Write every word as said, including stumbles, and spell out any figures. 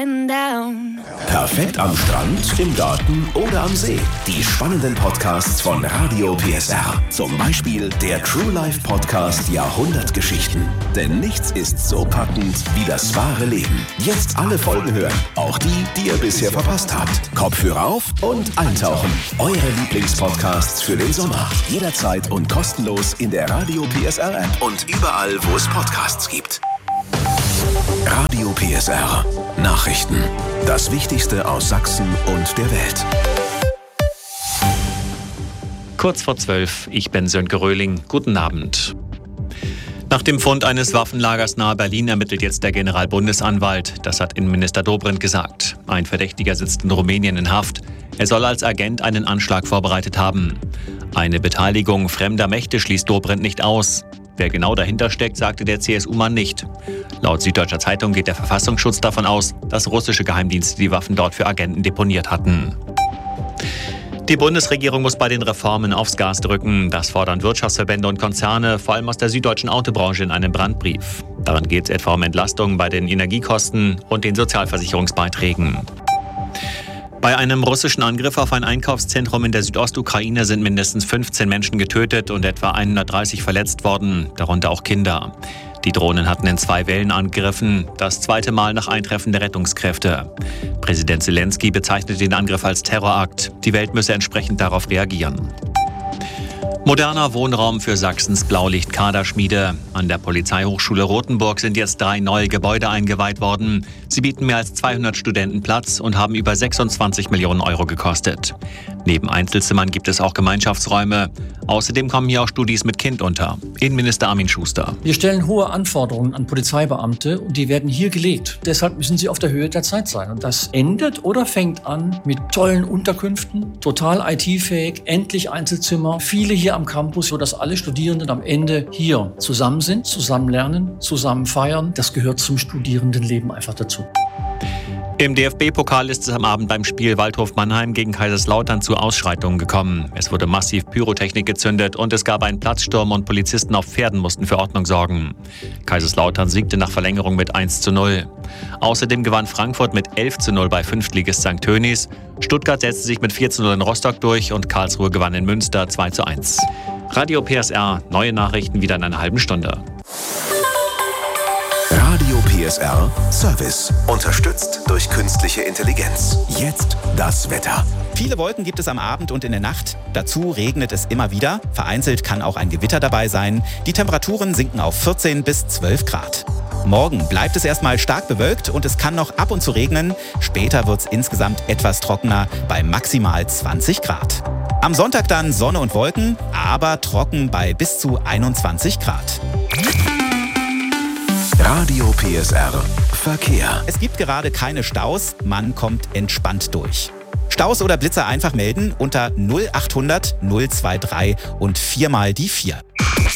and down. Perfekt am Strand, im Garten oder am See. Die spannenden Podcasts von Radio P S R. Zum Beispiel der True Life Podcast Jahrhundertgeschichten. Denn nichts ist so packend wie das wahre Leben. Jetzt alle Folgen hören. Auch die, die ihr bisher verpasst habt. Kopfhörer auf und eintauchen. Eure Lieblingspodcasts für den Sommer. Jederzeit und kostenlos in der Radio P S R App und überall, wo es Podcasts gibt. Radio P S R. Nachrichten. Das Wichtigste aus Sachsen und der Welt. Kurz vor zwölf, ich bin Sönke Röhling. Guten Abend. Nach dem Fund eines Waffenlagers nahe Berlin ermittelt jetzt der Generalbundesanwalt. Das hat Innenminister Dobrindt gesagt. Ein Verdächtiger sitzt in Rumänien in Haft. Er soll als Agent einen Anschlag vorbereitet haben. Eine Beteiligung fremder Mächte schließt Dobrindt nicht aus. Wer genau dahinter steckt, sagte der C S U-Mann nicht. Laut Süddeutscher Zeitung geht der Verfassungsschutz davon aus, dass russische Geheimdienste die Waffen dort für Agenten deponiert hatten. Die Bundesregierung muss bei den Reformen aufs Gas drücken. Das fordern Wirtschaftsverbände und Konzerne, vor allem aus der süddeutschen Autobranche, in einem Brandbrief. Darin geht es etwa um Entlastungen bei den Energiekosten und den Sozialversicherungsbeiträgen. Bei einem russischen Angriff auf ein Einkaufszentrum in der Südostukraine sind mindestens fünfzehn Menschen getötet und etwa hundertdreißig verletzt worden, darunter auch Kinder. Die Drohnen hatten in zwei Wellen angegriffen, das zweite Mal nach Eintreffen der Rettungskräfte. Präsident Zelensky bezeichnete den Angriff als Terrorakt. Die Welt müsse entsprechend darauf reagieren. Moderner Wohnraum für Sachsens Blaulicht-Kaderschmiede. An der Polizeihochschule Rothenburg sind jetzt drei neue Gebäude eingeweiht worden. Sie bieten mehr als zweihundert Studenten Platz und haben über sechsundzwanzig Millionen Euro gekostet. Neben Einzelzimmern gibt es auch Gemeinschaftsräume. Außerdem kommen hier auch Studis mit Kind unter. Innenminister Armin Schuster. Wir stellen hohe Anforderungen an Polizeibeamte und die werden hier gelegt. Deshalb müssen sie auf der Höhe der Zeit sein. Und das endet oder fängt an mit tollen Unterkünften, total I T-fähig, endlich Einzelzimmer, viele hier am Campus, sodass alle Studierenden am Ende hier zusammen sind, zusammen lernen, zusammen feiern. Das gehört zum Studierendenleben einfach dazu. Im D F B-Pokal ist es am Abend beim Spiel Waldhof Mannheim gegen Kaiserslautern zu Ausschreitungen gekommen. Es wurde massiv Pyrotechnik gezündet und es gab einen Platzsturm und Polizisten auf Pferden mussten für Ordnung sorgen. Kaiserslautern siegte nach Verlängerung mit eins zu null. Außerdem gewann Frankfurt mit elf zu null bei Fünftligist Sankt Tönis. Stuttgart setzte sich mit vier zu null in Rostock durch und Karlsruhe gewann in Münster zwei zu eins. Radio P S R, neue Nachrichten wieder in einer halben Stunde. Radio P S R Service. Unterstützt durch künstliche Intelligenz. Jetzt das Wetter. Viele Wolken gibt es am Abend und in der Nacht. Dazu regnet es immer wieder. Vereinzelt kann auch ein Gewitter dabei sein. Die Temperaturen sinken auf vierzehn bis zwölf Grad. Morgen bleibt es erstmal stark bewölkt und es kann noch ab und zu regnen. Später wird es insgesamt etwas trockener bei maximal zwanzig Grad. Am Sonntag dann Sonne und Wolken, aber trocken bei bis zu einundzwanzig Grad. Radio P S R Verkehr. Es gibt gerade keine Staus, man kommt entspannt durch. Staus oder Blitzer einfach melden unter null achthundert null drei drei und viermal die vier.